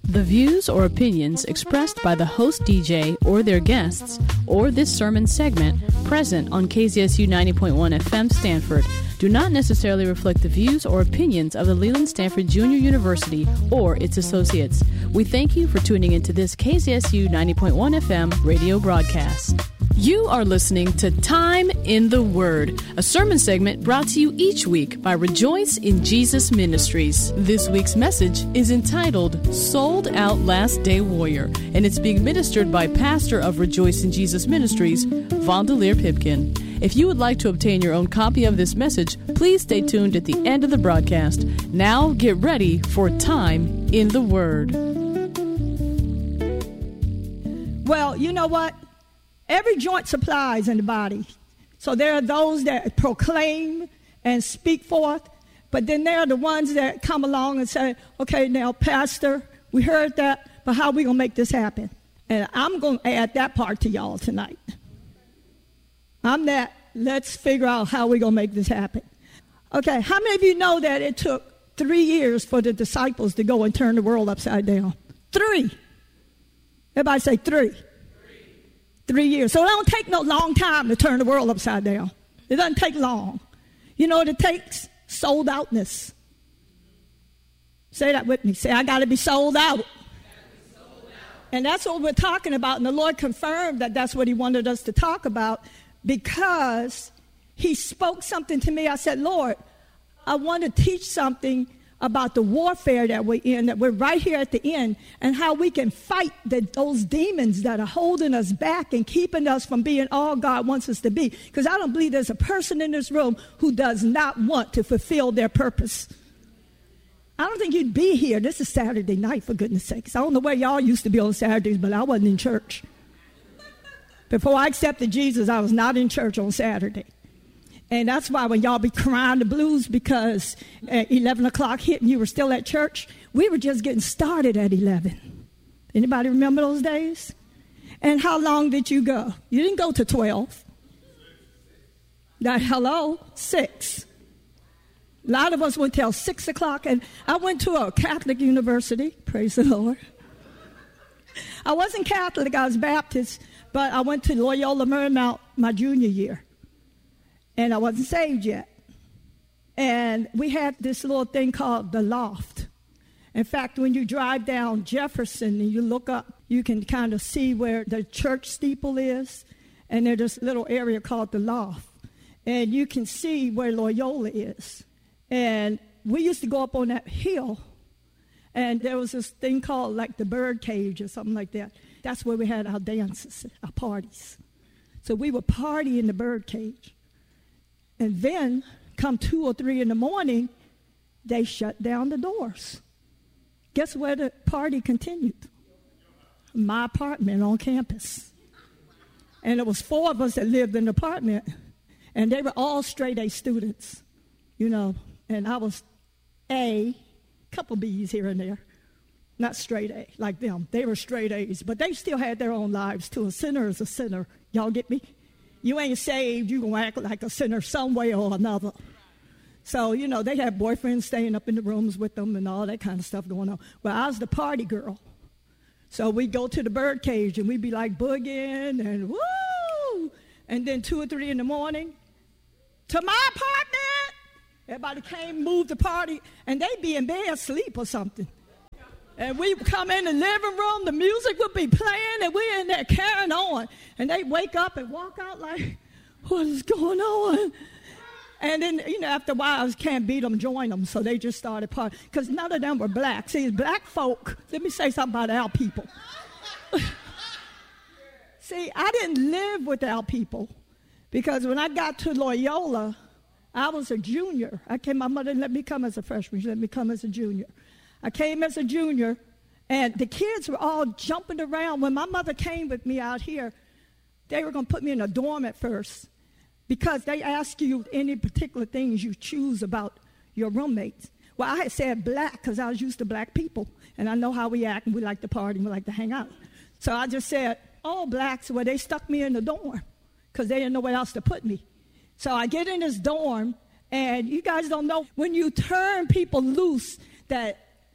The views or opinions expressed by the host DJ or their guests or this sermon segment present on KZSU 90.1 FM Stanford do not necessarily reflect the views or opinions of the Leland Stanford Junior University or its associates. We thank you for tuning into this KZSU 90.1 FM radio broadcast. You are listening to Time in the Word, a sermon segment brought to you each week by Rejoice in Jesus Ministries. This week's message is entitled Sold Out Last Day Warrior, and it's being ministered by pastor of Rejoice in Jesus Ministries, Vondelier Pipkin. If you would like to obtain your own copy of this message, please stay tuned at the end of the broadcast. Now get ready for Time in the Word. Well, you know what? Every joint supplies in the body. So there are those that proclaim and speak forth, but then there are the ones that come along and say, okay, now, Pastor, we heard that, but how are we going to make this happen? And I'm going to add that part to y'all tonight. I'm that, let's figure out how we're going to make this happen. Okay, how many of you know that it took 3 years for the disciples to go and turn the world upside down? 3. Everybody say 3. 3 years. So it don't take no long time to turn the world upside down. It doesn't take long. You know what it takes? Sold outness. Say that with me. Say, I got to be sold out. And that's what we're talking about. And the Lord confirmed that that's what he wanted us to talk about because he spoke something to me. I said, Lord, I want to teach something about the warfare that we're in, that we're right here at the end, and how we can fight those demons that are holding us back and keeping us from being all God wants us to be. Because I don't believe there's a person in this room who does not want to fulfill their purpose. I don't think you'd be here. This is Saturday night, for goodness sakes. I don't know where y'all used to be on Saturdays, but I wasn't in church. Before I accepted Jesus, I was not in church on Saturday. And that's why when y'all be crying the blues because 11 o'clock hit and you were still at church, we were just getting started at 11. Anybody remember those days? And how long did you go? You didn't go to 12. Hello? 6. A lot of us went till 6 o'clock. And I went to a Catholic university. Praise the Lord. I wasn't Catholic. I was Baptist. But I went to Loyola Marymount my junior year. And I wasn't saved yet. And we had this little thing called the loft. In fact, when you drive down Jefferson and you look up, you can kind of see where the church steeple is. And there's this little area called the loft. And you can see where Loyola is. And we used to go up on that hill. And there was this thing called like the bird cage or something like that. That's where we had our dances, our parties. So we would party in the bird cage. And then, come 2 or 3 in the morning, they shut down the doors. Guess where the party continued? My apartment on campus. And it was 4 of us that lived in the apartment. And they were all straight A students, you know. And I was A, couple B's here and there. Not straight A like them. They were straight A's. But they still had their own lives, too. A sinner is a sinner. Y'all get me? You ain't saved, you gonna act like a sinner some way or another. So, you know, they had boyfriends staying up in the rooms with them and all that kind of stuff going on. Well, I was the party girl. So we'd go to the bird cage and we'd be like boogieing and woo! And then 2 or 3 in the morning, to my apartment! Everybody came, moved the party, and they'd be in bed asleep or something. And we would come in the living room, the music would be playing, and we're in there carrying on. And they wake up and walk out like, what is going on? And then, you know, after a while, I can't beat them, join them. So they just started partying. Because none of them were black. See, black folk, let me say something about our people. See, I didn't live with our people. Because when I got to Loyola, I was a junior. My mother didn't let me come as a freshman. She let me come as a junior. I came as a junior, and the kids were all jumping around. When my mother came with me out here, they were going to put me in a dorm at first because they ask you any particular things you choose about your roommates. Well, I had said black because I was used to black people, and I know how we act, and we like to party, and we like to hang out. So I just said, all blacks, well, they stuck me in the dorm because they didn't know where else to put me. So I get in this dorm, and you guys don't know, when you turn people loose that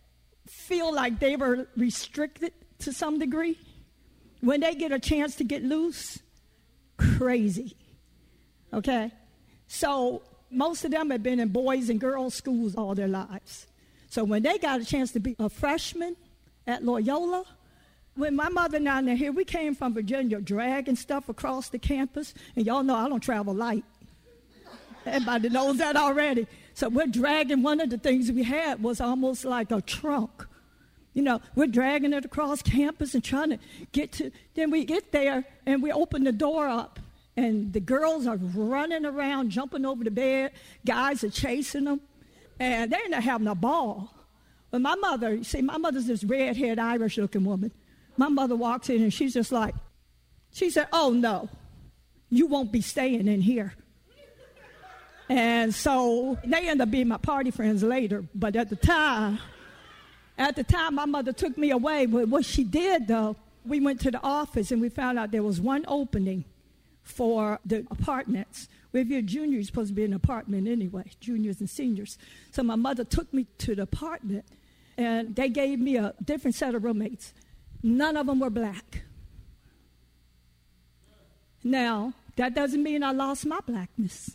feel like they were restricted to some degree. When they get a chance to get loose, crazy. Okay? So most of them have been in boys and girls schools all their lives. So when they got a chance to be a freshman at Loyola, when my mother and I were here, we came from Virginia dragging stuff across the campus. And y'all know I don't travel light. Everybody knows that already. So we're dragging, one of the things we had was almost like a trunk. You know, we're dragging it across campus and trying to get to, then we get there and we open the door up and the girls are running around, jumping over the bed. Guys are chasing them and they're not having a ball. But my mother, you see, my mother's this red-haired Irish-looking woman. My mother walks in and she's just like, she said, "Oh no, you won't be staying in here." And so they end up being my party friends later. But at the time, my mother took me away. But what she did, though, we went to the office and we found out there was one opening for the apartments. Well, if you're a junior, you're supposed to be in an apartment anyway, juniors and seniors. So my mother took me to the apartment, and they gave me a different set of roommates. None of them were black. Now, that doesn't mean I lost my blackness.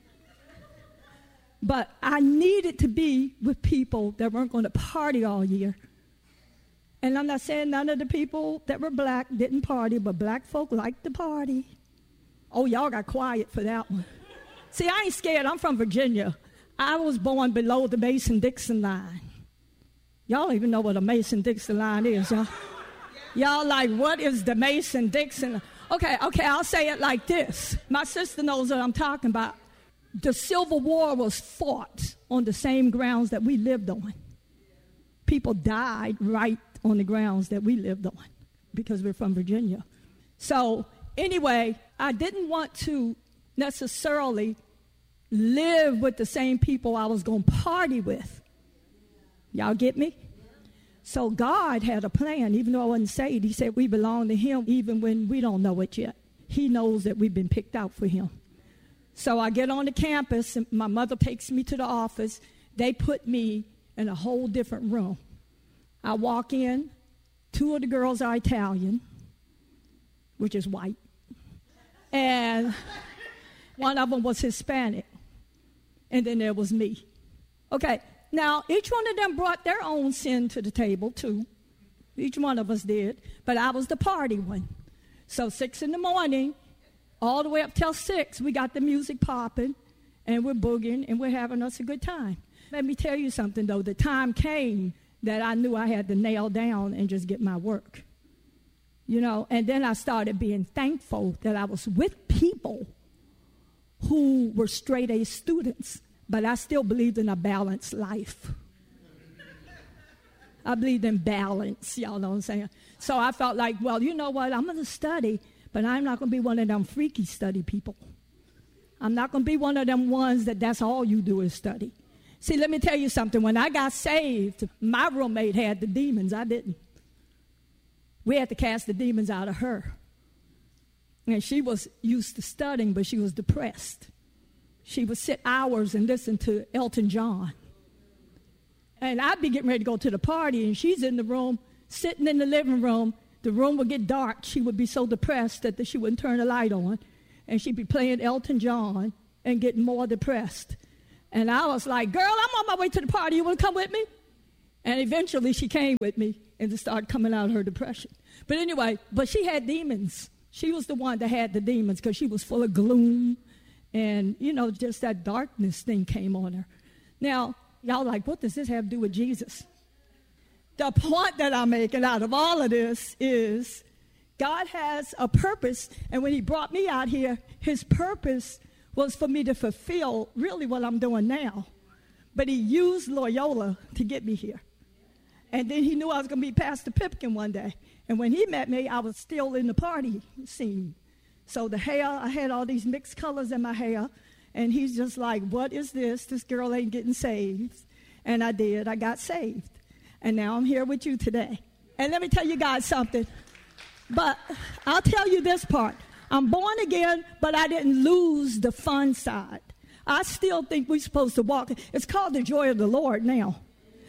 But I needed to be with people that weren't going to party all year. And I'm not saying none of the people that were black didn't party, but black folk liked to party. Oh, y'all got quiet for that one. See, I ain't scared. I'm from Virginia. I was born below the Mason-Dixon line. Y'all don't even know what a Mason-Dixon line is, y'all. Y'all like, what is the Mason-Dixon? Okay, I'll say it like this. My sister knows what I'm talking about. The Civil War was fought on the same grounds that we lived on. People died right on the grounds that we lived on because we're from Virginia. So anyway, I didn't want to necessarily live with the same people I was going to party with. Y'all get me? So God had a plan. Even though I wasn't saved, he said we belong to him even when we don't know it yet. He knows that we've been picked out for him. So I get on the campus, and my mother takes me to the office. They put me in a whole different room. I walk in. Two of the girls are Italian, which is white. And one of them was Hispanic. And then there was me. Okay, now each one of them brought their own sin to the table, too. Each one of us did. But I was the party one. So 6 a.m, all the way up till 6, we got the music popping, and we're boogieing, and we're having us a good time. Let me tell you something, though. The time came that I knew I had to nail down and just get my work. You know, and then I started being thankful that I was with people who were straight-A students, but I still believed in a balanced life. I believed in balance, y'all know what I'm saying? So I felt like, well, you know what, I'm going to study, but I'm not going to be one of them freaky study people. I'm not going to be one of them ones that's all you do is study. See, let me tell you something. When I got saved, my roommate had the demons. I didn't. We had to cast the demons out of her. And she was used to studying, but she was depressed. She would sit hours and listen to Elton John. And I'd be getting ready to go to the party, and she's in the room, sitting in the living room. The room would get dark. She would be so depressed that she wouldn't turn the light on. And she'd be playing Elton John and getting more depressed. And I was like, girl, I'm on my way to the party. You want to come with me? And eventually she came with me and just started coming out of her depression. But anyway, but she had demons. She was the one that had the demons because she was full of gloom. And, you know, just that darkness thing came on her. Now, y'all like, what does this have to do with Jesus? The point that I'm making out of all of this is God has a purpose, and when he brought me out here, his purpose was for me to fulfill really what I'm doing now. But he used Loyola to get me here. And then he knew I was going to be Pastor Pipkin one day. And when he met me, I was still in the party scene. So the hair, I had all these mixed colors in my hair, and he's just like, what is this? This girl ain't getting saved. And I did. I got saved. And now I'm here with you today. And let me tell you guys something. But I'll tell you this part. I'm born again, but I didn't lose the fun side. I still think we're supposed to walk. It's called the joy of the Lord now.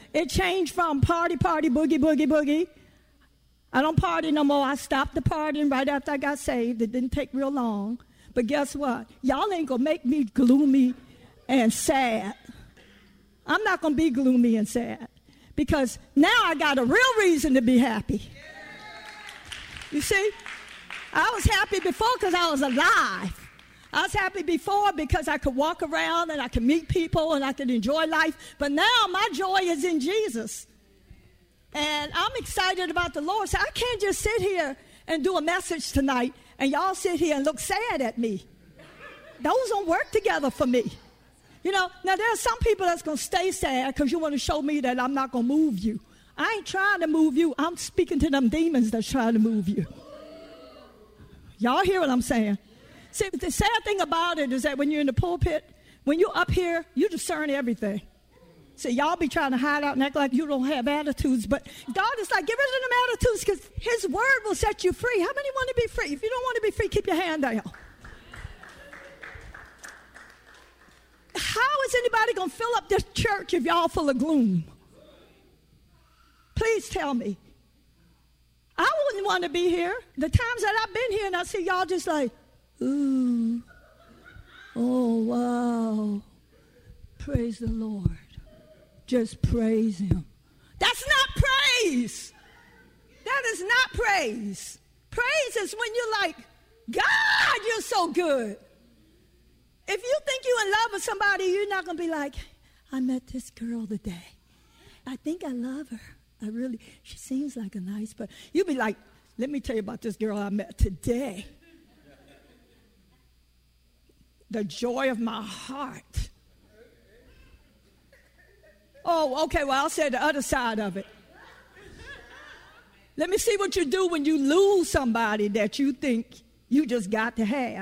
It changed from party, boogie, boogie, boogie. I don't party no more. I stopped the partying right after I got saved. It didn't take real long. But guess what? Y'all ain't going to make me gloomy and sad. I'm not going to be gloomy and sad because now I got a real reason to be happy. You see? I was happy before because I was alive. I was happy before because I could walk around and I could meet people and I could enjoy life. But now my joy is in Jesus. And I'm excited about the Lord. So I can't just sit here and do a message tonight and y'all sit here and look sad at me. Those don't work together for me. You know, now there are some people that's going to stay sad because you want to show me that I'm not going to move you. I ain't trying to move you. I'm speaking to them demons that's trying to move you. Y'all hear what I'm saying? See, the sad thing about it is that when you're in the pulpit, when you're up here, you discern everything. See, y'all be trying to hide out and act like you don't have attitudes, but God is like, get rid of them attitudes because his word will set you free. How many want to be free? If you don't want to be free, keep your hand down. How is anybody going to fill up this church if y'all full of gloom? Please tell me. I wouldn't want to be here. The times that I've been here and I see y'all just like, ooh, oh, wow, praise the Lord. Just praise him. That's not praise. That is not praise. Praise is when you're like, God, you're so good. If you think you're in love with somebody, you're not going to be like, I met this girl today. I think I love her. She seems like a nice person. You'll be like, let me tell you about this girl I met today. The joy of my heart. Oh, okay, well, I'll say the other side of it. Let me see what you do when you lose somebody that you think you just got to have.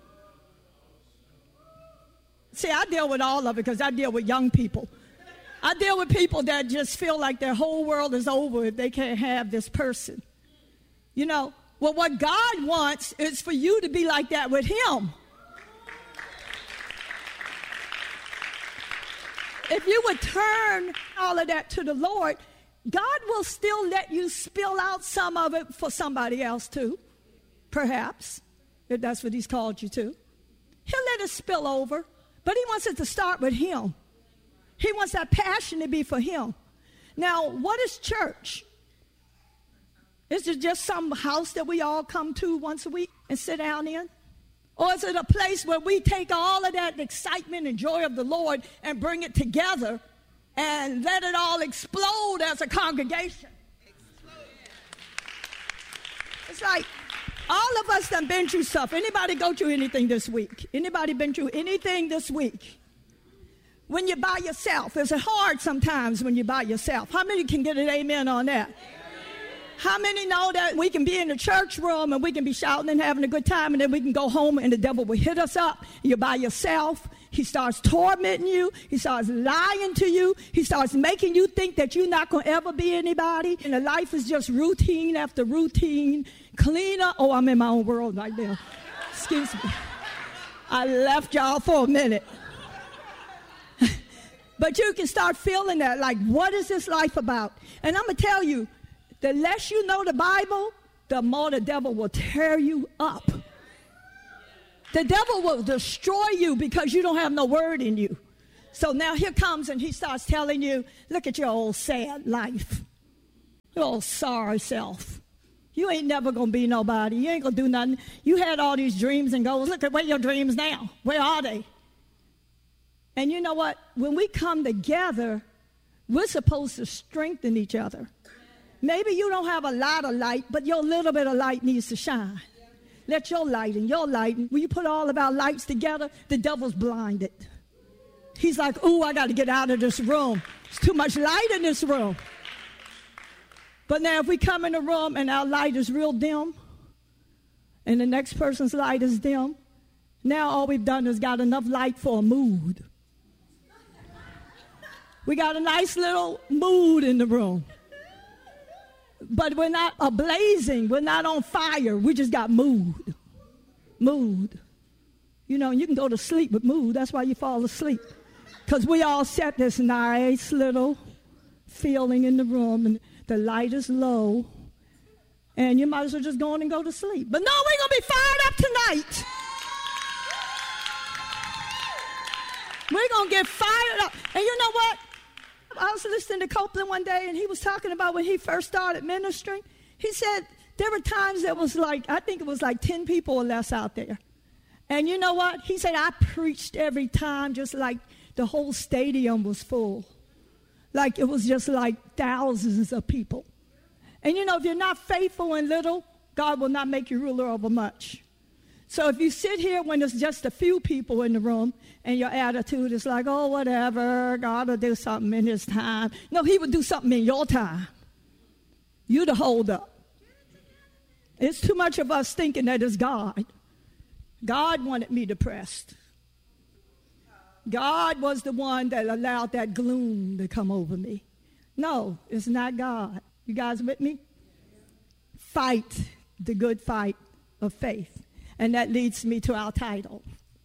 See, I deal with all of it because I deal with young people. I deal with people that just feel like their whole world is over if they can't have this person. You know, well, what God wants is for you to be like that with him. If you would turn all of that to the Lord, God will still let you spill out some of it for somebody else too, perhaps, if that's what he's called you to. He'll let it spill over, but he wants it to start with him. He wants that passion to be for him. Now, what is church? Is it just some house that we all come to once a week and sit down in? Or is it a place where we take all of that excitement and joy of the Lord and bring it together and let it all explode as a congregation? It's like all of us done been through stuff. Anybody go through anything this week? Anybody been through anything this week? When you're by yourself, is it hard sometimes when you're by yourself? How many can get an amen on that? How many know that we can be in the church room and we can be shouting and having a good time and then we can go home and the devil will hit us up? You're by yourself. He starts tormenting you. He starts lying to you. He starts making you think that you're not going to ever be anybody. And the life is just routine after routine. Cleaner. Oh, I'm in my own world right now. Excuse me. I left y'all for a minute. But you can start feeling that, like, what is this life about? And I'm going to tell you, the less you know the Bible, the more the devil will tear you up. The devil will destroy you because you don't have no word in you. So now here comes and he starts telling you, look at your old sad life. Your old sorry self. You ain't never going to be nobody. You ain't going to do nothing. You had all these dreams and goals. Look at where your dreams now. Where are they? And you know what? When we come together, we're supposed to strengthen each other. Maybe you don't have a lot of light, but your little bit of light needs to shine. Let your light and your light. When you put all of our lights together, the devil's blinded. He's like, ooh, I got to get out of this room. There's too much light in this room. But now if we come in the room and our light is real dim and the next person's light is dim, now all we've done is got enough light for a mood. We got a nice little mood in the room. But we're not ablazing. We're not on fire. We just got mood. Mood. You know, you can go to sleep with mood. That's why you fall asleep. Because we all set this nice little feeling in the room, and the light is low, and you might as well just go on and go to sleep. But no, we're going to be fired up tonight. We're going to get fired up. And you know what? I was listening to Copeland one day, and he was talking about when he first started ministering. He said there were times that was like, I think it was like 10 people or less out there. And you know what? He said, I preached every time just like the whole stadium was full. Like it was just like thousands of people. And you know, if you're not faithful in little, God will not make you ruler over much. So if you sit here when there's just a few people in the room and your attitude is like, oh, whatever, God will do something in his time. No, he will do something in your time. You to hold up. It's too much of us thinking that it's God. God wanted me depressed. God was the one that allowed that gloom to come over me. No, it's not God. You guys with me? Fight the good fight of faith. And that leads me to our title.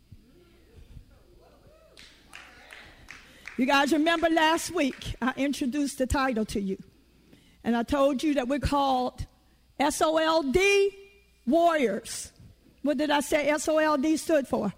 You guys remember last week I introduced the title to you. And I told you that we're called SOLD Warriors. What did I say SOLD stood for?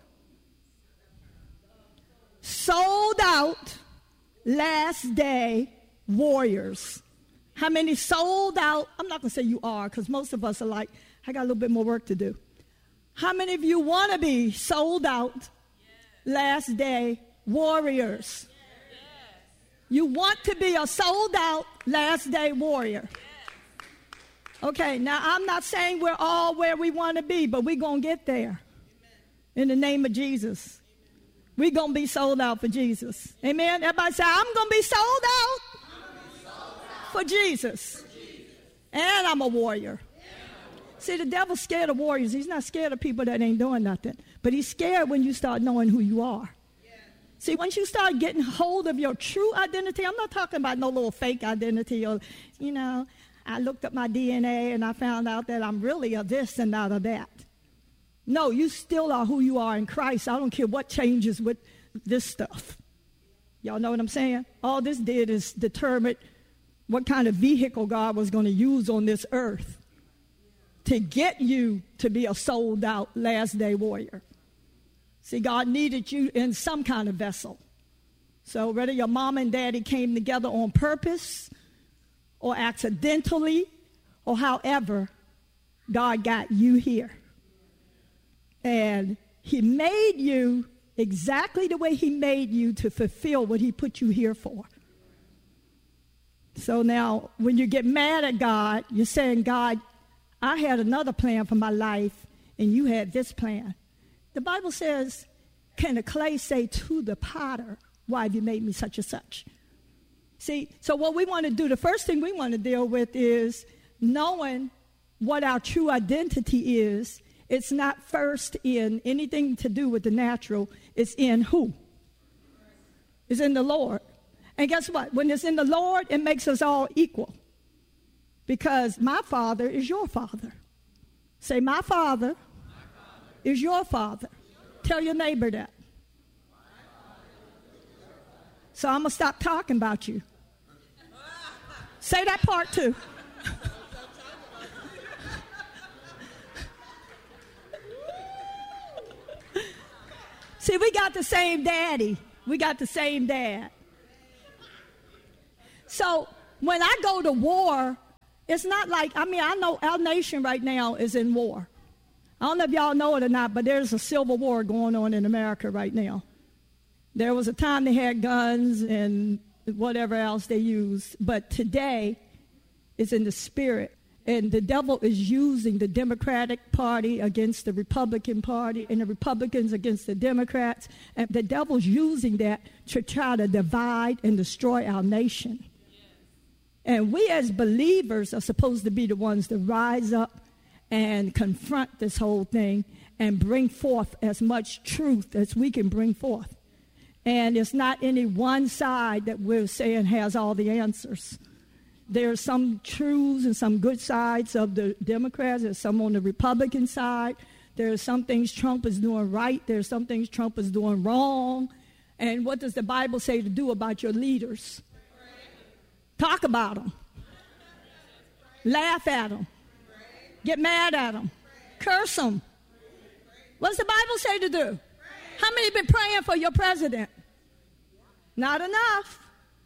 Sold Out Last Day Warriors. How many sold out? I'm not going to say you are, because most of us are like, I got a little bit more work to do. How many of you want to be sold out last day warriors? You want to be a sold out last day warrior. Okay, now I'm not saying we're all where we want to be, but we're going to get there. In the name of Jesus. We're going to be sold out for Jesus. Amen? Everybody say, I'm going to be sold out for Jesus. And I'm a warrior. See, the devil's scared of warriors. He's not scared of people that ain't doing nothing. But he's scared when you start knowing who you are. See, once you start getting hold of your true identity, I'm not talking about no little fake identity or, you know, I looked up my DNA and I found out that I'm really a this and not a that. No, you still are who you are in Christ. I don't care what changes with this stuff. Y'all know what I'm saying? All this did is determine what kind of vehicle God was going to use on this earth to get you to be a sold out last day warrior. See, God needed you in some kind of vessel. So whether your mom and daddy came together on purpose or accidentally or however, God got you here. And he made you exactly the way he made you to fulfill what he put you here for. So now when you get mad at God, you're saying, God, I had another plan for my life, and you had this plan. The Bible says, can the clay say to the potter, why have you made me such and such? See, so what we want to do, the first thing we want to deal with is knowing what our true identity is. It's not first in anything to do with the natural. It's in who? It's in the Lord. And guess what? When it's in the Lord, it makes us all equal. Because my father is your father. Say, my father is your father. Tell your neighbor that. So I'm going to stop talking about you. Say that part too. See, we got the same daddy. We got the same dad. So when I go to war, it's not like, I know our nation right now is in war. I don't know if y'all know it or not, but there's a civil war going on in America right now. There was a time they had guns and whatever else they used, but today it's in the spirit. And the devil is using the Democratic Party against the Republican Party and the Republicans against the Democrats. And the devil's using that to try to divide and destroy our nation. And we as believers are supposed to be the ones to rise up and confront this whole thing and bring forth as much truth as we can bring forth. And it's not any one side that we're saying has all the answers. There's some truths and some good sides of the Democrats. There's some on the Republican side. There's some things Trump is doing right. There's some things Trump is doing wrong. And what does the Bible say to do about your leaders? Talk about them. Laugh at them. Get mad at them. Curse them. What's the Bible say to do? How many been praying for your president? Not enough.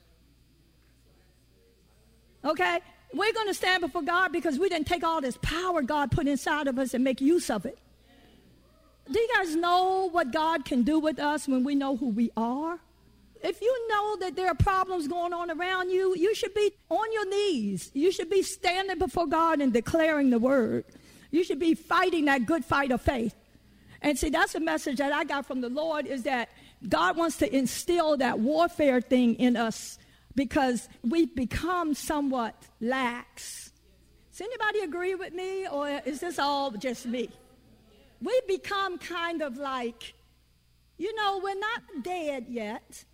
Okay? We're going to stand before God because we didn't take all this power God put inside of us and make use of it. Do you guys know what God can do with us when we know who we are? If you know that there are problems going on around you, you should be on your knees. You should be standing before God and declaring the word. You should be fighting that good fight of faith. And see, that's a message that I got from the Lord, is that God wants to instill that warfare thing in us because we've become somewhat lax. Does anybody agree with me, or is this all just me? We've become kind of like, we're not dead yet.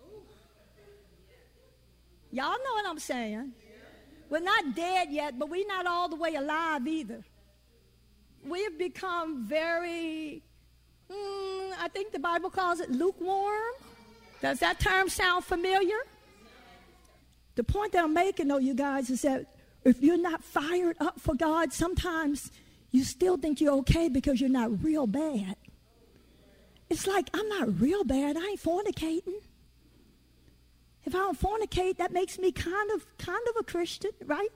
Y'all know what I'm saying. We're not dead yet, but we're not all the way alive either. We've become very, I think the Bible calls it lukewarm. Does that term sound familiar? The point that I'm making, though, you guys, is that if you're not fired up for God, sometimes you still think you're okay because you're not real bad. It's like, I'm not real bad. I ain't fornicating. If I don't fornicate, that makes me kind of a Christian, right?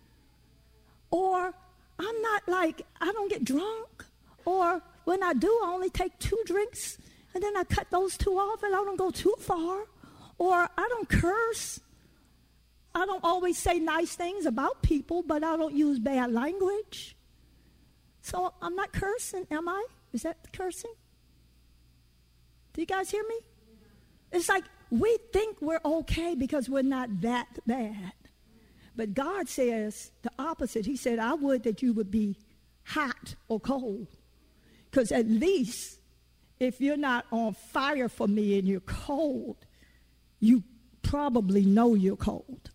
Or I'm not like, I don't get drunk. Or when I do, I only take 2 drinks, and then I cut those 2 off, and I don't go too far. Or I don't curse. I don't always say nice things about people, but I don't use bad language. So I'm not cursing, am I? Is that cursing? Do you guys hear me? It's like we think we're okay because we're not that bad. But God says the opposite. He said, I would that you would be hot or cold. Because at least if you're not on fire for me and you're cold, you probably know you're cold.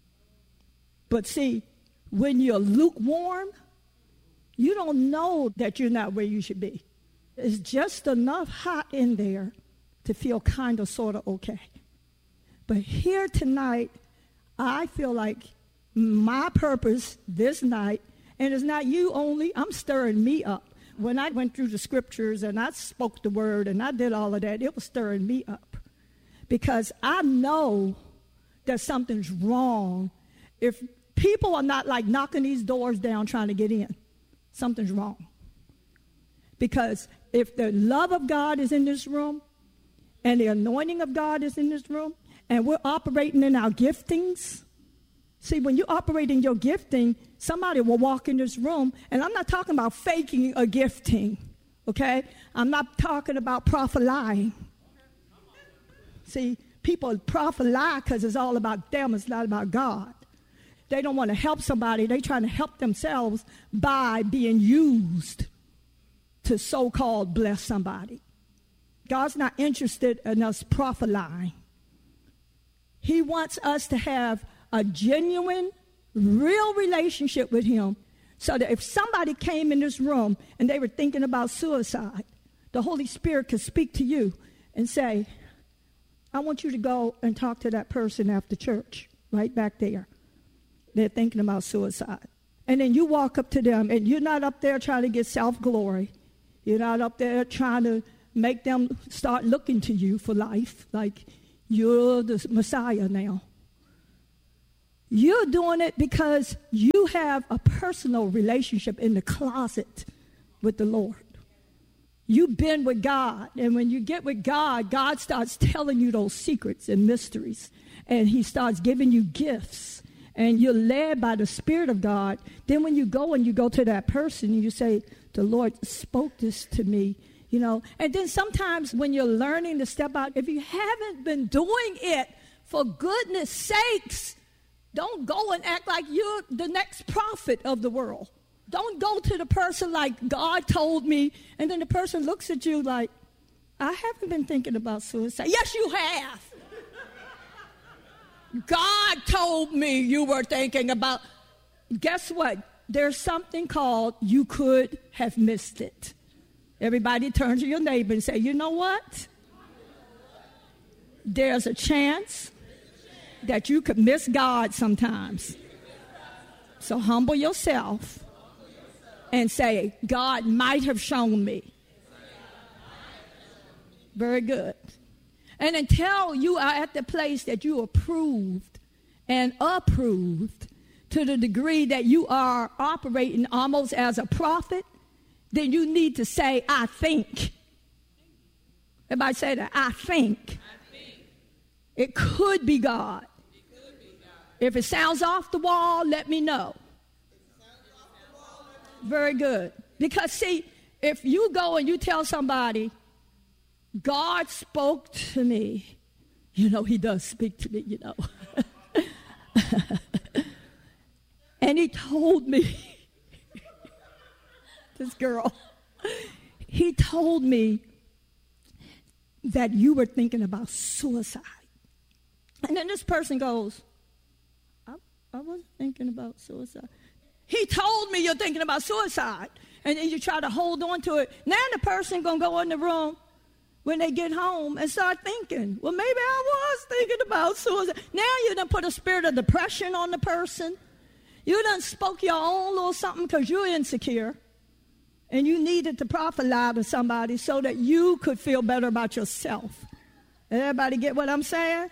But see, when you're lukewarm, you don't know that you're not where you should be. It's just enough hot in there to feel kind of, sort of okay. But here tonight, I feel like my purpose this night, and it's not you only, I'm stirring me up. When I went through the scriptures and I spoke the word and I did all of that, it was stirring me up. Because I know that something's wrong. If people are not like knocking these doors down trying to get in, something's wrong. Because if the love of God is in this room, and the anointing of God is in this room, and we're operating in our giftings. See, when you operate in your gifting, somebody will walk in this room, and I'm not talking about faking a gifting, okay? I'm not talking about prophet lying. See, people prophet lie because it's all about them, it's not about God. They don't want to help somebody, they're trying to help themselves by being used to so-called bless somebody. God's not interested in us prophet lying. He wants us to have a genuine, real relationship with him so that if somebody came in this room and they were thinking about suicide, the Holy Spirit could speak to you and say, I want you to go and talk to that person after church, right back there. They're thinking about suicide. And then you walk up to them, and you're not up there trying to get self-glory. You're not up there trying to make them start looking to you for life, like you're the Messiah now. You're doing it because you have a personal relationship in the closet with the Lord. You've been with God, and when you get with God, God starts telling you those secrets and mysteries, and he starts giving you gifts, and you're led by the Spirit of God. Then when you go to that person, and you say, the Lord spoke this to me, and then sometimes when you're learning to step out, if you haven't been doing it, for goodness sakes, don't go and act like you're the next prophet of the world. Don't go to the person like, God told me, and then the person looks at you like, I haven't been thinking about suicide. Yes, you have. God told me you were thinking about. Guess what? There's something called you could have missed it. Everybody turn to your neighbor and say, you know what? There's a chance that you could miss God sometimes. So humble yourself and say, God might have shown me. Very good. And until you are at the place that you are proved and approved to the degree that you are operating almost as a prophet, then you need to say, I think. Everybody say that, I think. It could be God. If it sounds off the wall, let me know. Very good. Because, see, if you go and you tell somebody, God spoke to me, you know, he does speak to me, you know. And he told me, this girl, he told me that you were thinking about suicide. And then this person goes, I wasn't thinking about suicide. He told me you're thinking about suicide. And then you try to hold on to it. Now the person going to go in the room when they get home and start thinking, well, maybe I was thinking about suicide. Now you done put a spirit of depression on the person. You done spoke your own little something because you're insecure. And you needed to prophesy to somebody so that you could feel better about yourself. Everybody get what I'm saying?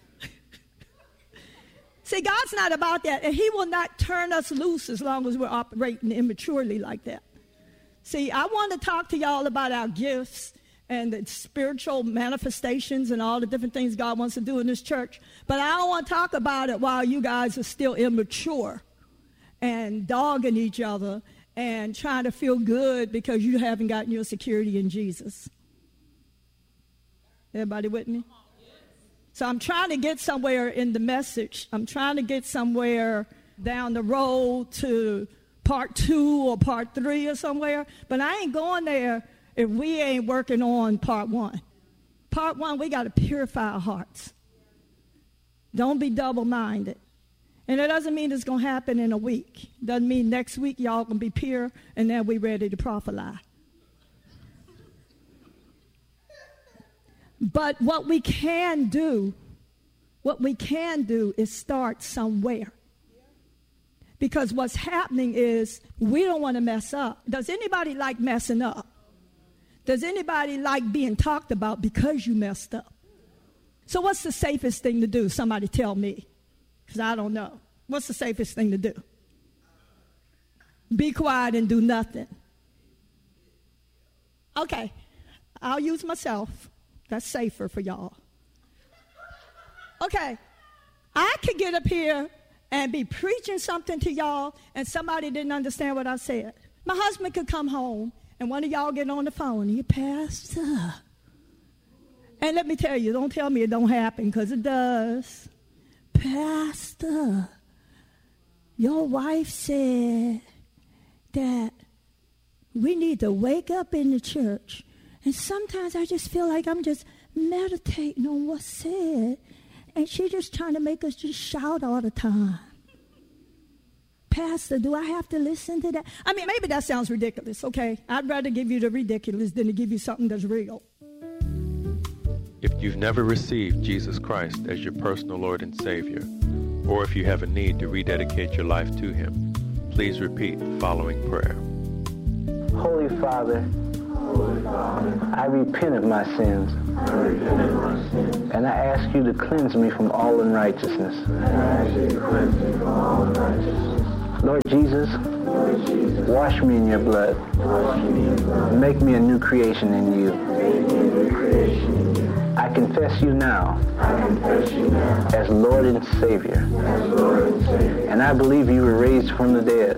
See, God's not about that, and he will not turn us loose as long as we're operating immaturely like that. See, I want to talk to y'all about our gifts and the spiritual manifestations and all the different things God wants to do in this church, but I don't want to talk about it while you guys are still immature and dogging each other and trying to feel good because you haven't gotten your security in Jesus. Everybody with me? So I'm trying to get somewhere in the message. I'm trying to get somewhere down the road to part 2 or part 3 or somewhere. But I ain't going there if we ain't working on part 1. Part 1, we got to purify our hearts. Don't be double-minded. And it doesn't mean it's going to happen in a week. Doesn't mean next week y'all going to be pure and then we ready to prophesy. But what we can do is start somewhere. Because what's happening is we don't want to mess up. Does anybody like messing up? Does anybody like being talked about because you messed up? So what's the safest thing to do? Somebody tell me, because I don't know. What's the safest thing to do? Be quiet and do nothing. Okay, I'll use myself. That's safer for y'all. Okay, I could get up here and be preaching something to y'all and somebody didn't understand what I said. My husband could come home and one of y'all get on the phone and you, Pastor. And let me tell you, don't tell me it don't happen because it does. Pastor, your wife said that we need to wake up in the church. And sometimes I just feel like I'm just meditating on what's said. And she's just trying to make us just shout all the time. Pastor, do I have to listen to that? I mean, maybe that sounds ridiculous, okay? I'd rather give you the ridiculous than to give you something that's real. If you've never received Jesus Christ as your personal Lord and Savior, or if you have a need to rededicate your life to Him, please repeat the following prayer. Holy Father, I repent of my sins, and I ask you to cleanse me from all unrighteousness. Lord Jesus, wash me in your blood. Make me a new creation in you. I confess you now as Lord and Savior. And I believe you were raised from the dead.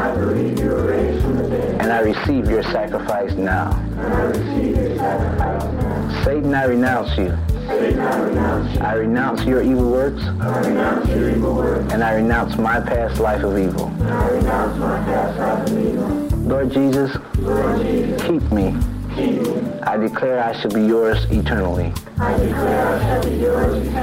And I receive your sacrifice now. Satan, I renounce you. I renounce your evil works. And I renounce my past life of evil. Lord Jesus, keep me. I declare I shall be yours eternally.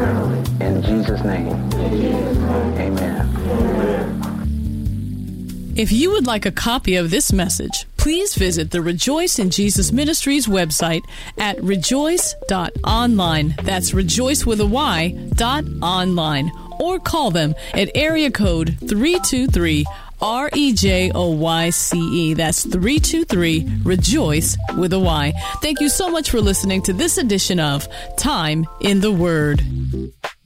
In Jesus' name. Amen. If you would like a copy of this message, please visit the Rejoice in Jesus Ministries website at rejoice.online. That's rejoice with a Y, .online. Or call them at area code 323-REJOYCE. That's 323-REJOICE with a Y. Thank you so much for listening to this edition of Time in the Word.